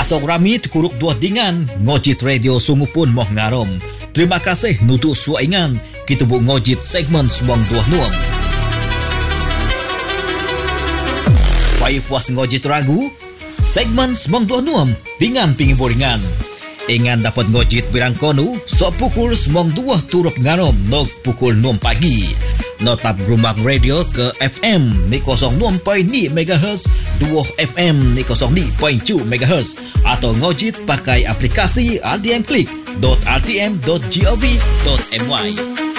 Pasok rami terkuruk dua dingan, ngojit radio sungguh pun moh ngarom. Terima kasih nutuk suaingan, kita bu ngojit segmen Semong Dua Nuam. Payah puas ngojit ragu, segmen Semong Dua Nuam dengan pinggir boringan. Ingan dapat ngojit birang konu, sok pukul Semong Dua turut ngarom, nok pukul 6 pagi. Notap Gerumbang Radio ke FM ni 06.2 MHz, 2 FM ni 02.2 MHz atau ngojit pakai aplikasi rdmclick.rtm.gov.my.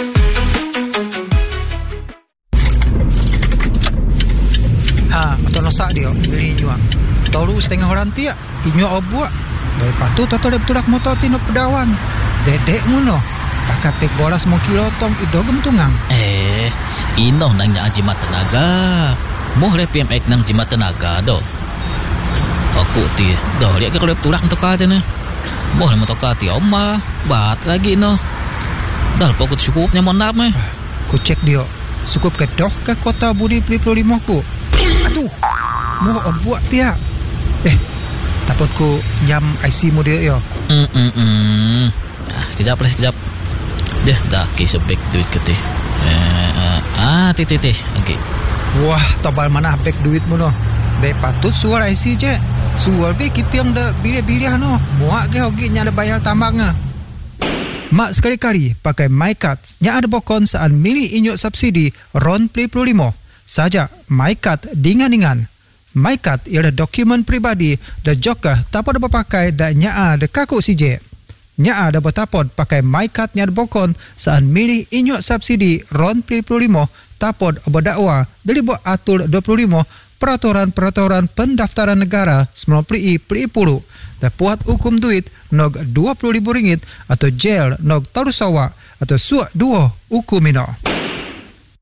Atau nosak dia beli nyuang. Tahu setengah orang tiak, inyuak obuak. Dari patu atau dari beturak motor tinuk pedawan. Dedek muno. Pakai pek bola semua kilotong idogem tungang. Inoh nang nya jimat tenaga. Moh le PMX nang jimat tenaga do. Aku ti, dah lihat ke kalau beturak untuk kata ni. Moh le motor kati oma, bat lagi no. Dah pokok cukupnya monap meh. Ku cek dia. Cukup ke doh ke kota Budi 25 ku. Aduh. Moh obuak tiak. Takut ku jam IC mu dia yo. Kejap. Dia dah kisah back duit ke teh. Teh. Okey. Wah, tobal mana back duit mu no. Be patut suara IC je. Suara be kipiang dah bilih-bilih no. Muak ke hogi nya ada bayar tambangnya. Mak sekali-kali pakai MyCard nya ada bokon saat milih inyuk subsidi RON 25. Saja MyCard dingan-dingan. MyCard ialah dokumen pribadi dan juga tak ada berpakai dan nya ada kaku CJ. Nya ada bertapod pakai MyCard nya ada bokon saat milih inyuk subsidi RON 25 tapod berdakwa dari buat atur 25 peraturan pendaftaran negara 90 dan puat hukum duit nog RM20,000 atau jail nog tarusawa atau suak 2 hukum mino.